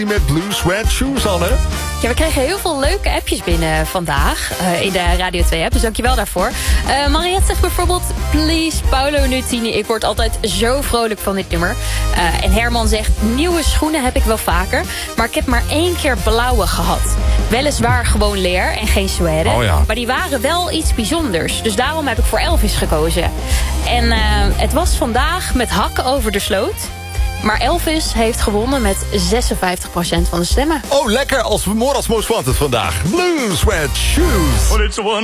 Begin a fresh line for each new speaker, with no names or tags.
Met Blue Sweat Shoes aan, hè?
Ja, we kregen heel veel leuke appjes binnen vandaag in de Radio 2-app, dus dankjewel daarvoor. Mariette zegt bijvoorbeeld, please, Paolo Nutini, ik word altijd zo vrolijk van dit nummer. En Herman zegt, nieuwe schoenen heb ik wel vaker, maar ik heb maar 1 keer blauwe gehad. Weliswaar gewoon leer en geen suède, maar die waren wel iets bijzonders. Dus daarom heb ik voor Elvis gekozen. En het was vandaag met hakken over de sloot. Maar Elvis heeft gewonnen met 56% van de stemmen.
Oh, lekker als More als Most Wanted vandaag. Blue Sweat Shoes.